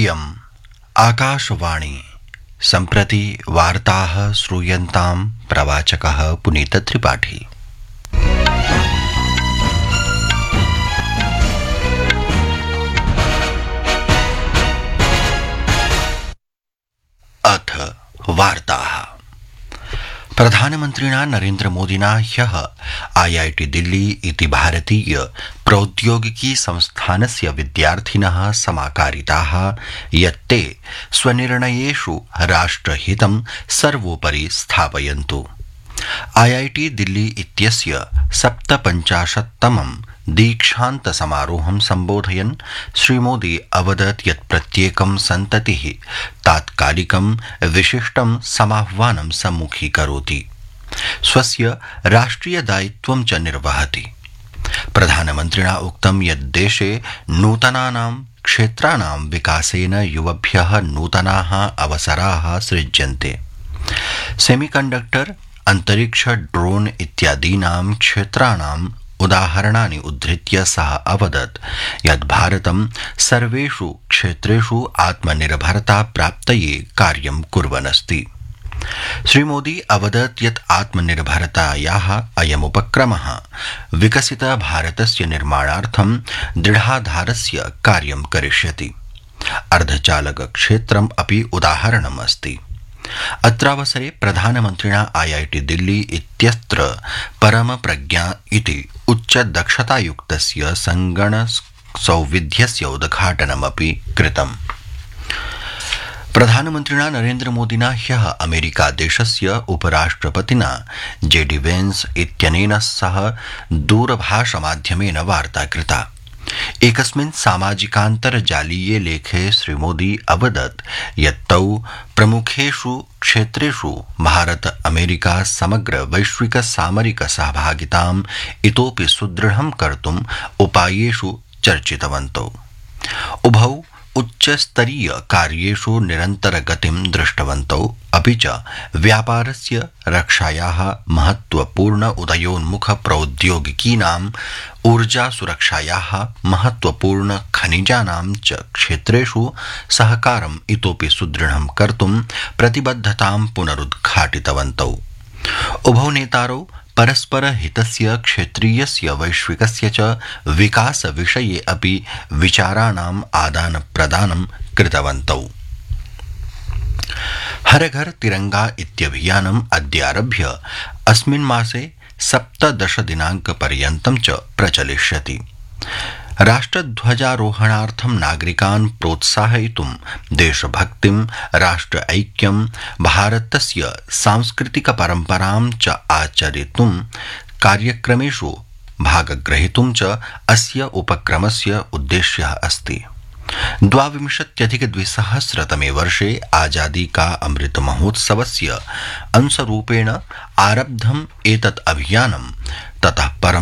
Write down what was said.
इयम् आकाशवाणी सम्प्रति वार्ताः श्रूयन्तां प्रवाचकः पुनीतत्रिपाठी। अथ वार्ताः। प्रधानमन्त्रिणा नरेन्द्रमोदिना ह्यः IIT दिल्ली इति भारतीय प्रौद्योगिकी संस्थानस्य विद्यार्थिनः समाकारिताः यत् ते स्वनिर्णयेषु राष्ट्रहितं सर्वोपरि स्थापयन्तु। IIT दिल्ली इत्यस्य 57तमं दीक्षान्त समारोहं सम्बोधयन् श्रीमोदी अवदत् यत् प्रत्येकं सन्ततिः तात्कालिकं विशिष्टं समाह्वानं सम्मुखीकरोति, स्वस्य राष्ट्रिय दायित्वं च निर्वहति। प्रधानमन्त्रिणा उक्तं यत् देशे नूतनानां क्षेत्राणां विकासेन युवभ्यः नूतनाः अवसराः सृज्यन्ते। सेमीकण्डक्टर, अंतरिक्ष, ड्रोन इत्यादीनां क्षेत्राणाम् उदाहरणानि उद्धृत्य सः अवदत् यत् भारतं सर्वेषु क्षेत्रेषु आत्मनिर्भरता प्राप्तये कार्यं कुर्वन्नस्ति। श्रीमोदी अवदत् यत् आत्मनिर्भरतायाः अयमुपक्रमः विकसित भारतस्य निर्माणार्थं दृढाधारस्य कार्यं करिष्यति। अर्धचालक क्षेत्रम् अपि उदाहरणम् अस्ति। अत्रावसरे प्रधानमन्त्रिणा IIT दिल्ली इत्यत्र परम प्रज्ञा इति उच्च दक्षतायुक्तस्य संगणकसौविध्यस्य उद्घाटनमपि कृतम्। प्रधानमन्त्रिणा नरेन्द्रमोदिना ह्यः अमेरिकादेशस्य उपराष्ट्रपतिना JD वेन्स इत्यनेन सह दूरभाषमाध्यमेन वार्ता कृता। एकस्मिन् सामाजिकान्तर्जालीये लेखे श्रीमोदी अवदत् यत् तौ प्रमुखेषु क्षेत्रेषु भारत अमेरिका समग्र वैश्विक सामरिक सहभागिताम् इतोपि सुदृढं कर्तुम् उपायेषु चर्चितवन्तौ। उभौ उच्चस्तरीय कार्येषु निरन्तरगतिं दृष्टवन्तौ, अपि च व्यापारस्य, रक्षायाः, महत्वपूर्ण उदयोन्मुख प्रौद्योगिकीनाम्, ऊर्जा सुरक्षायाः, महत्वपूर्ण खनिजानां च क्षेत्रेषु सहकारम् इतोपि सुदृढं कर्तुं प्रतिबद्धतां पुनरुद्घाटितवन्तौ। उभौ नेतारौ परस्पर हितस्य, क्षेत्रीयस्य, वैश्विकस्य च विकास विषये अपि विचाराणाम् आदानप्रदानं कृतवन्तौ। हर घर तिरंगा इत्यभियानम् अद्यारभ्य अस्मिन् मासे 17 दिनाङ्कपर्यन्तं च प्रचलिष्यति। राष्ट्रध्वजारोहणार्थं नागरिकान् प्रोत्साहयितुं देशभक्तिं, राष्ट्र ऐक्यं, भारतस्य सांस्कृतिक परम्परां च आचरितुं कार्यक्रमेषु भागग्रहीतुं च अस्य उपक्रमस्य उद्देश्यः अस्ति। 2022 वर्षे आजादी का अमृत महोत्सवस्य अंशरूपेण आरब्धम् एतत् अभियानं ततः परं